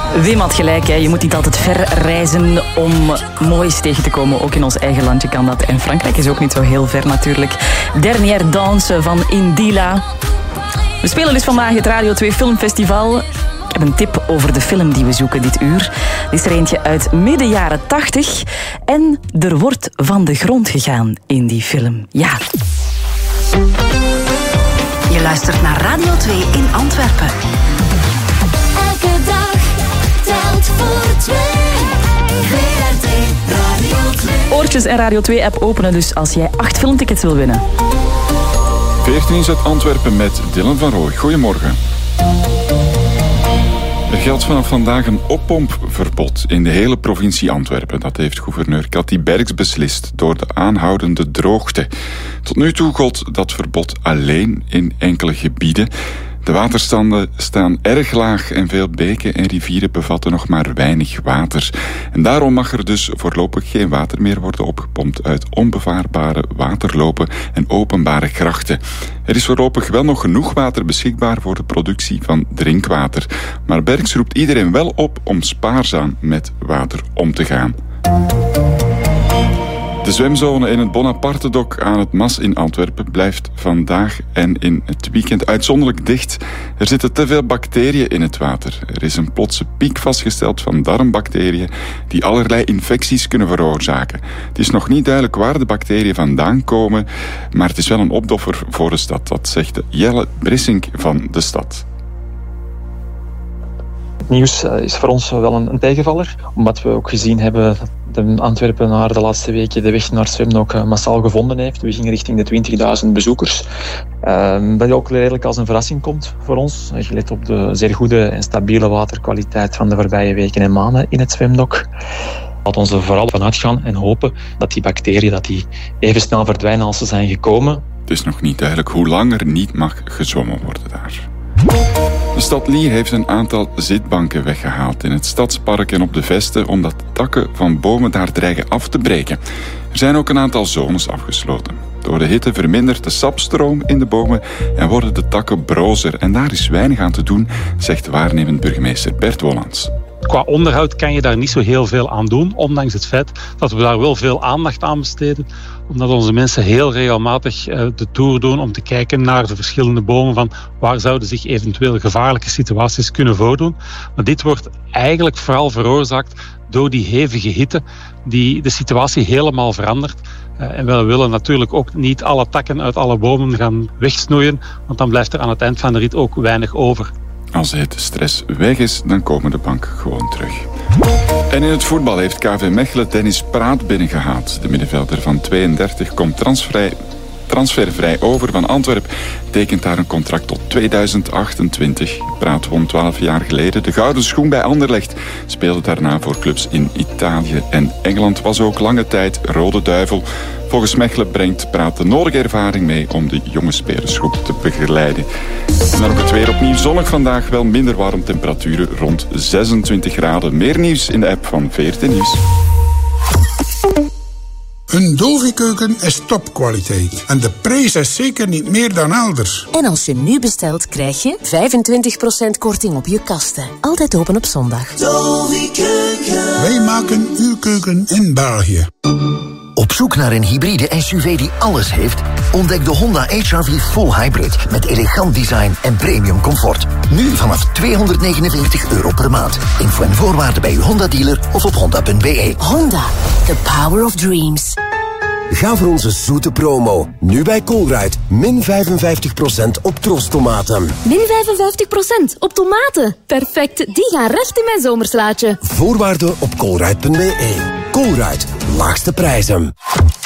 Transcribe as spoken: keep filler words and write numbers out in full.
Wim had gelijk, hè. Je moet niet altijd ver reizen om moois tegen te komen. Ook in ons eigen landje kan dat. En Frankrijk is ook niet zo heel ver natuurlijk. Dernière danse van Indila. We spelen dus vandaag het Radio twee Filmfestival. Ik heb een tip over de film die we zoeken dit uur. Dit is er eentje uit midden jaren tachtig. En er wordt van de grond gegaan in die film. Ja. Je luistert naar Radio twee in Antwerpen. Elke dag telt voor twee. V R T Radio twee. Oortjes en Radio twee app openen dus als jij acht filmtickets wil winnen. veertien is uit Antwerpen met Dylan van Rooij. Goedemorgen. Er geldt vanaf vandaag een oppompverbod in de hele provincie Antwerpen. Dat heeft gouverneur Cathy Berks beslist door de aanhoudende droogte. Tot nu toe gold dat verbod alleen in enkele gebieden. De waterstanden staan erg laag en veel beken en rivieren bevatten nog maar weinig water. En daarom mag er dus voorlopig geen water meer worden opgepompt uit onbevaarbare waterlopen en openbare grachten. Er is voorlopig wel nog genoeg water beschikbaar voor de productie van drinkwater. Maar Berks roept iedereen wel op om spaarzaam met water om te gaan. De zwemzone in het Bonaparte-dok aan het Mas in Antwerpen blijft vandaag en in het weekend uitzonderlijk dicht. Er zitten te veel bacteriën in het water. Er is een plotse piek vastgesteld van darmbacteriën die allerlei infecties kunnen veroorzaken. Het is nog niet duidelijk waar de bacteriën vandaan komen, maar het is wel een opdoffer voor de stad. Dat zegt Jelle Brissink van de stad. Het nieuws is voor ons wel een, een tegenvaller, omdat we ook gezien hebben dat de Antwerpenaar de laatste weken de weg naar het zwembad massaal gevonden heeft. We gingen richting de twintigduizend bezoekers. Uh, dat ook redelijk als een verrassing komt voor ons, gelet op de zeer goede en stabiele waterkwaliteit van de voorbije weken en maanden in het zwembad. Laten we er vooral van uitgaan en hopen dat die bacteriën dat die even snel verdwijnen als ze zijn gekomen. Het is nog niet duidelijk hoe lang er niet mag gezwommen worden daar. De stad Lier heeft een aantal zitbanken weggehaald in het stadspark en op de Vesten omdat takken van bomen daar dreigen af te breken. Er zijn ook een aantal zones afgesloten. Door de hitte vermindert de sapstroom in de bomen en worden de takken brozer. En daar is weinig aan te doen, zegt waarnemend burgemeester Bert Wollands. Qua onderhoud kan je daar niet zo heel veel aan doen, ondanks het feit dat we daar wel veel aandacht aan besteden. Omdat onze mensen heel regelmatig de tour doen om te kijken naar de verschillende bomen van waar zouden zich eventueel gevaarlijke situaties kunnen voordoen. Maar dit wordt eigenlijk vooral veroorzaakt door die hevige hitte die de situatie helemaal verandert. En we willen natuurlijk ook niet alle takken uit alle bomen gaan wegsnoeien, want dan blijft er aan het eind van de rit ook weinig over. Als de stress weg is, dan komen de banken gewoon terug. En in het voetbal heeft K V Mechelen Dennis Praat binnengehaald. De middenvelder van tweeëndertig komt transvrij, transfervrij over van Antwerpen. Tekent daar een contract tot tweeduizend achtentwintig. Praat won twaalf jaar geleden de gouden schoen bij Anderlecht. Speelde daarna voor clubs in Italië en Engeland. Was ook lange tijd Rode Duivel. Volgens Mechelen brengt Praat de nodige ervaring mee om de jonge spelersgroep te begeleiden. En dan ook het weer opnieuw zonnig vandaag. Wel minder warm, temperaturen rond zesentwintig graden. Meer nieuws in de app van V R T Nieuws. Een Dovi-keuken is topkwaliteit. En de prijs is zeker niet meer dan elders. En als je nu bestelt, krijg je vijfentwintig procent korting op je kasten. Altijd open op zondag. Dovi-keuken. Wij maken uw keuken in België. Op zoek naar een hybride S U V die alles heeft? Ontdek de Honda H R V Full Hybrid met elegant design en premium comfort. Nu vanaf tweehonderdnegenenveertig euro per maand. Info en voorwaarden bij uw Honda-dealer of op honda punt b e. Honda, the power of dreams. Ga voor onze zoete promo. Nu bij Colruyt. Min vijfenvijftig procent op trostomaten. Min vijfenvijftig procent op tomaten. Perfect, die gaan recht in mijn zomerslaatje. Voorwaarden op colruyt punt b e. Colruyt. Laagste prijzen.